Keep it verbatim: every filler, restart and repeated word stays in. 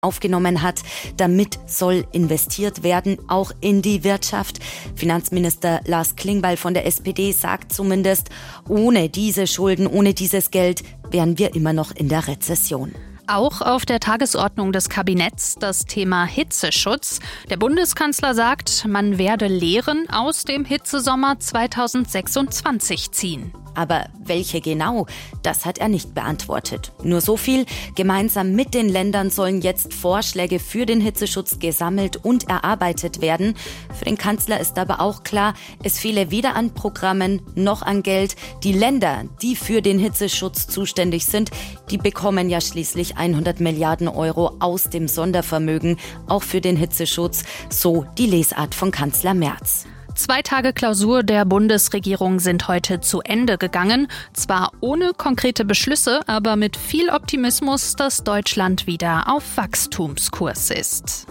aufgenommen hat. Damit soll investiert werden, auch in die Wirtschaft. Finanzminister Lars Klingbeil von der S P D sagt zumindest, ohne diese Schulden, ohne dieses Geld wären wir immer noch in der Rezession. Auch auf der Tagesordnung des Kabinetts das Thema Hitzeschutz. Der Bundeskanzler sagt, man werde Lehren aus dem Hitzesommer zweitausendsechsundzwanzig ziehen. Aber welche genau, das hat er nicht beantwortet. Nur so viel, gemeinsam mit den Ländern sollen jetzt Vorschläge für den Hitzeschutz gesammelt und erarbeitet werden. Für den Kanzler ist aber auch klar, es fehle weder an Programmen noch an Geld. Die Länder, die für den Hitzeschutz zuständig sind, die bekommen ja schließlich hundert Milliarden Euro aus dem Sondervermögen, auch für den Hitzeschutz, so die Lesart von Kanzler Merz. Zwei Tage Klausur der Bundesregierung sind heute zu Ende gegangen. Zwar ohne konkrete Beschlüsse, aber mit viel Optimismus, dass Deutschland wieder auf Wachstumskurs ist.